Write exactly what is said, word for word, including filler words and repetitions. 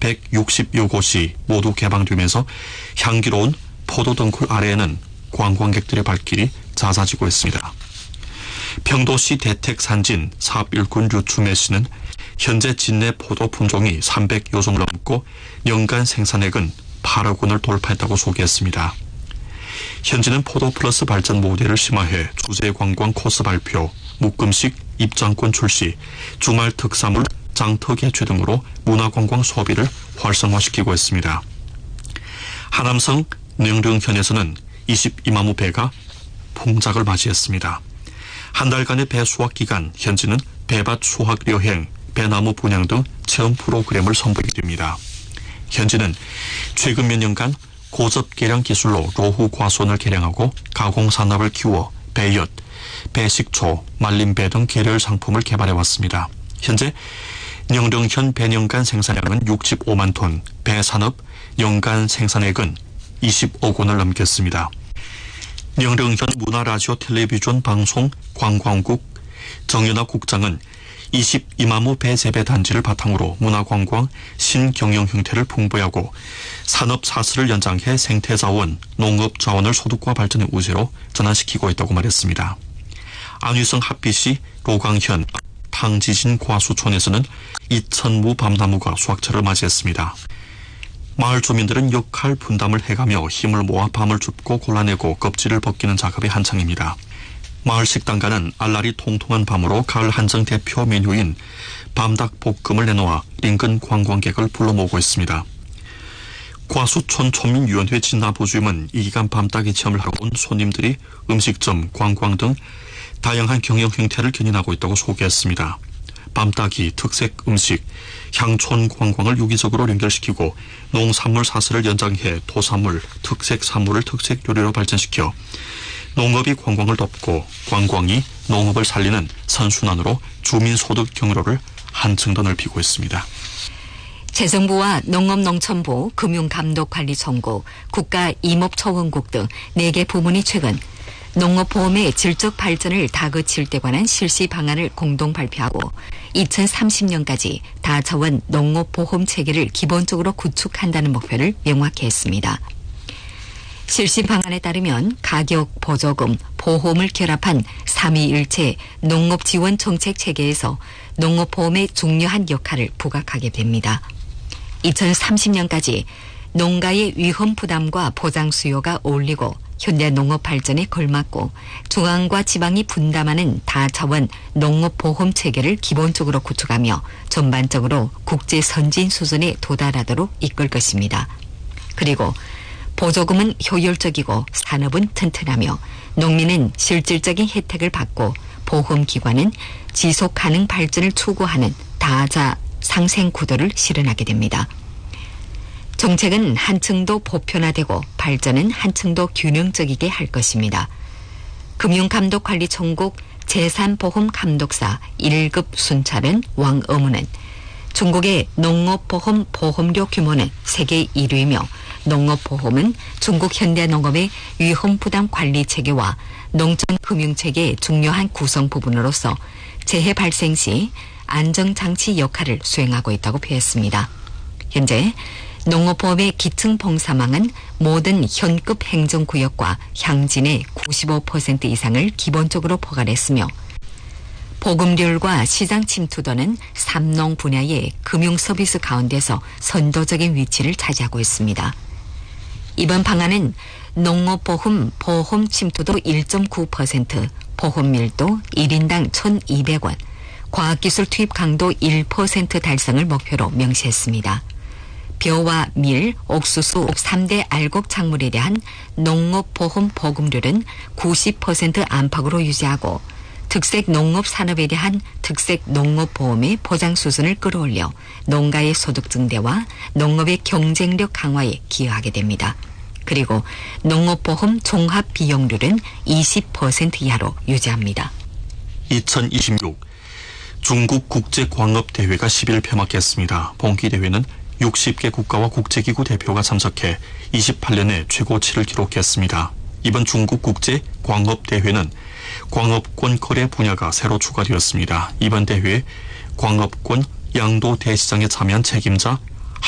백육십여 곳이 모두 개방되면서 향기로운 포도덩굴 아래에는 관광객들의 발길이 잦아지고 있습니다. 평도시 대택산진 사업일꾼 류추매 씨는 현재 진내 포도 품종이 삼백여 종을 넘고 연간 생산액은 팔억 원을 돌파했다고 소개했습니다. 현지는 포도 플러스 발전 모델을 심화해 주제 관광 코스 발표, 묶음식 입장권 출시, 주말 특산물 장터 개최 등으로 문화관광 소비를 활성화시키고 있습니다. 하남성 능릉현에서는 이십이만 무 배가 풍작을 맞이했습니다. 한 달간의 배 수확 기간, 현지는 배밭 수확 여행, 배나무 분양 등 체험 프로그램을 선보이게 됩니다. 현지는 최근 몇 년간 고접 개량 기술로 로후 과수원을 개량하고 가공 산업을 키워 배엿, 배식초, 말린 배 등 계열 상품을 개발해왔습니다. 현재 능릉현 배년간 생산량은 육십오만 톤, 배산업 연간 생산액은 이십억 원을 넘겼습니다. 능릉현 문화라디오 텔레비전 방송 관광국 정연아 국장은 이십이만 무 배 재배 단지를 바탕으로 문화관광 신경영 형태를 풍부하고 산업 사슬을 연장해 생태자원, 농업자원을 소득과 발전의 우세로 전환시키고 있다고 말했습니다. 안유성 핫빛이 로강현 탕지진 과수촌에서는 이천 무 밤나무가 수확철을 맞이했습니다. 마을 주민들은 역할 분담을 해가며 힘을 모아 밤을 줍고 골라내고 껍질을 벗기는 작업이 한창입니다. 마을 식당가는 알알이 통통한 밤으로 가을 한정 대표 메뉴인 밤닭볶음을 내놓아 인근 관광객을 불러 모으고 있습니다. 과수촌 초민위원회 진화부주임은 이 기간 밤닭의 체험을 하러 온 손님들이 음식점, 관광 등 다양한 경영 형태를 견인하고 있다고 소개했습니다. 밤닭이 특색 음식, 향촌 관광을 유기적으로 연결시키고 농산물 사슬을 연장해 토산물, 특색 산물을 특색 요리로 발전시켜 농업이 관광을 돕고 관광이 농업을 살리는 선순환으로 주민소득 경로를 한층 더 넓히고 있습니다. 재정부와 농업농촌부, 금융감독관리총국, 국가임업초원국 등 네 개 부문이 최근 농업보험의 질적 발전을 다그칠 때 관한 실시 방안을 공동 발표하고 이천삼십 년까지 다차원 농업보험 체계를 기본적으로 구축한다는 목표를 명확히 했습니다. 실시 방안에 따르면 가격, 보조금, 보험을 결합한 삼위일체 농업지원 정책 체계에서 농업보험의 중요한 역할을 부각하게 됩니다. 이천삼십 년까지 농가의 위험 부담과 보장 수요가 어울리고 현대 농업 발전에 걸맞고 중앙과 지방이 분담하는 다차원 농업보험 체계를 기본적으로 구축하며 전반적으로 국제 선진 수준에 도달하도록 이끌 것입니다. 그리고 보조금은 효율적이고 산업은 튼튼하며 농민은 실질적인 혜택을 받고 보험기관은 지속가능 발전을 추구하는 다자 상생 구도를 실현하게 됩니다. 정책은 한층 더 보편화되고 발전은 한층 더 균형적이게 할 것입니다. 금융감독관리총국 재산보험감독사 일 급 순찰은 왕어무는 중국의 농업보험 보험료 규모는 세계 일 위이며 농업보험은 중국 현대농업의 위험부담 관리체계와 농촌금융체계의 중요한 구성 부분으로서 재해 발생 시 안정장치 역할을 수행하고 있다고 표했습니다. 현재 농업보험의 기층 봉사망은 모든 현급 행정구역과 향진의 구십오 퍼센트 이상을 기본적으로 포괄했으며 보금률과 시장 침투도는 삼농 분야의 금융서비스 가운데서 선도적인 위치를 차지하고 있습니다. 이번 방안은 농업보험 보험 침투도 일 점 구 퍼센트, 보험밀도 일 인당 천이백 원, 과학기술 투입 강도 일 퍼센트 달성을 목표로 명시했습니다. 벼와 밀, 옥수수 삼 대 알곡 작물에 대한 농업보험 보금률은 구십 퍼센트 안팎으로 유지하고 특색 농업 산업에 대한 특색 농업보험의 보장 수준을 끌어올려 농가의 소득 증대와 농업의 경쟁력 강화에 기여하게 됩니다. 그리고 농업보험 종합 비용률은 이십 퍼센트 이하로 유지합니다. 이천이십육 중국 국제광업대회가 십 일 폐막했습니다. 본기대회는 육십 개 국가와 국제기구 대표가 참석해 이십팔 년에 최고치를 기록했습니다. 이번 중국 국제광업대회는 광업권 거래 분야가 새로 추가되었습니다. 이번 대회에 광업권 양도 대시장에 참여한 책임자